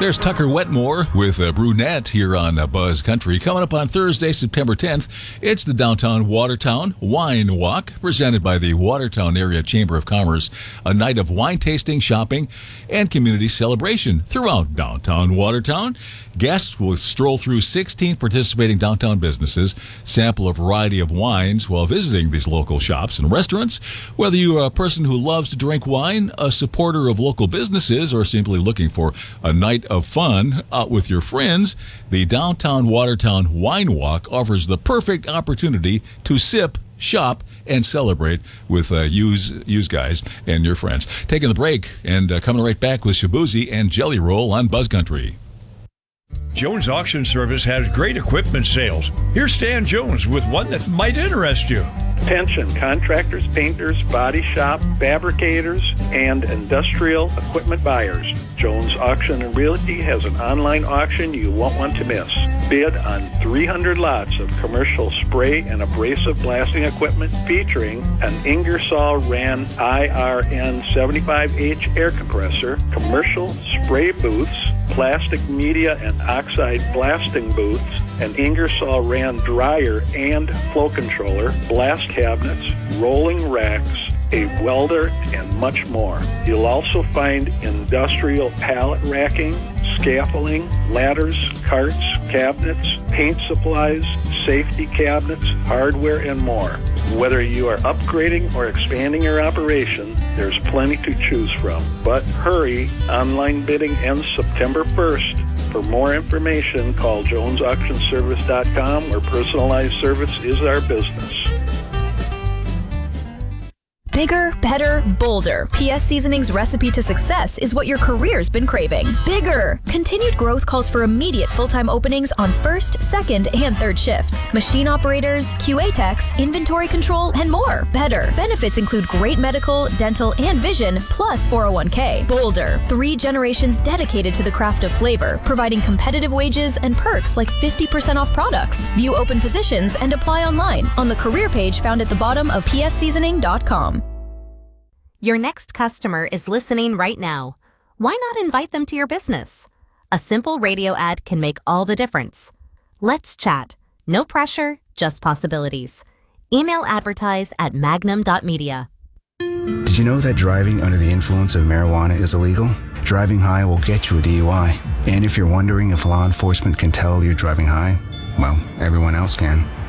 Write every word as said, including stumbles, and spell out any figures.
There's Tucker Wetmore with a brunette here on uh, Buzz Country. Coming up on Thursday, September tenth, it's the Downtown Watertown Wine Walk, presented by the Watertown Area Chamber of Commerce. A night of wine tasting, shopping, and community celebration throughout downtown Watertown. Guests will stroll through sixteen participating downtown businesses, sample a variety of wines while visiting these local shops and restaurants. Whether you are a person who loves to drink wine, a supporter of local businesses, or simply looking for a night of fun out with your friends, the Downtown Watertown Wine Walk offers the perfect opportunity to sip, shop, and celebrate with uh, yous, yous guys and your friends. Taking the break and uh, coming right back with Shabuzi and Jelly Roll on Buzz Country. Jones Auction Service has great equipment sales. Here's Stan Jones with one that might interest you. Attention contractors, painters, body shop, fabricators, and industrial equipment buyers. Jones Auction and Realty has an online auction you won't want to miss. Bid on three hundred lots of commercial spray and abrasive blasting equipment featuring an Ingersoll Rand I R N seventy-five H air compressor, commercial spray booths, plastic media and oxide blasting booths, an Ingersoll Rand dryer and flow controller, blast cabinets, rolling racks, a welder, and much more. You'll also find industrial pallet racking, scaffolding, ladders, carts, cabinets, paint supplies, safety cabinets, hardware, and more. Whether you are upgrading or expanding your operation, there's plenty to choose from. But hurry, online bidding ends September first. For more information, call jones auction service dot com, where personalized service is our business. Bigger, better, bolder. P S Seasoning's recipe to success is what your career's been craving. Bigger! Continued growth calls for immediate full-time openings on first, second, and third shifts. Machine operators, Q A techs, inventory control, and more. Better. Benefits include great medical, dental, and vision, plus four oh one k. Bolder. Three generations dedicated to the craft of flavor, providing competitive wages and perks like fifty percent off products. View open positions and apply online on the career page found at the bottom of p s seasoning dot com. Your next customer is listening right now. Why not invite them to your business? A simple radio ad can make all the difference. Let's chat. No pressure, just possibilities. Email advertise at magnum dot media. Did you know that driving under the influence of marijuana is illegal? Driving high will get you a D U I. And if you're wondering if law enforcement can tell you're driving high, well, everyone else can.